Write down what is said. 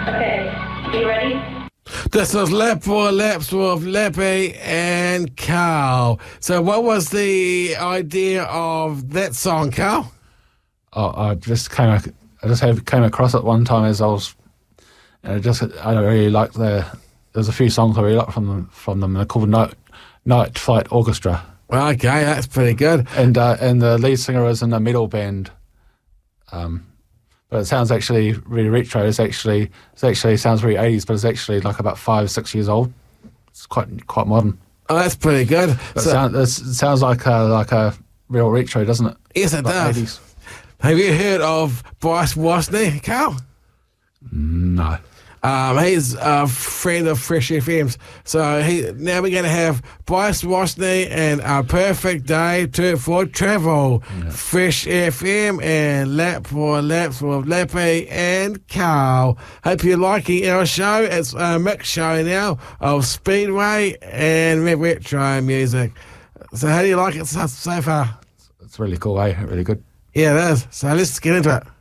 Okay, you ready? This was Lap for Laps with Lappy and Carl. So what was the idea of that song, Carl? I just came across it one time as I was, and I really liked there's a few songs I really like from them. They're called Night Flight Orchestra. Okay, that's pretty good. And the lead singer is in a metal band. But it sounds actually really retro. It actually sounds very 80s, but it's actually like about 5-6 years old. It's quite modern. Oh, that's pretty good. But it sounds like a real retro, doesn't it? Yes, it does. 80s. Have you heard of Bryce Wasney, Carl? No. He's a friend of Fresh FM's. So now we're going to have Bryce Wasney and A Perfect Day for Travel. Yeah. Fresh FM and Lap for Laps with Lappy and Carl. Hope you're liking our show. It's a mixed show now of Speedway and retro music. So how do you like it so far? It's really cool, eh? Really good. Yeah, it is. So let's get into it.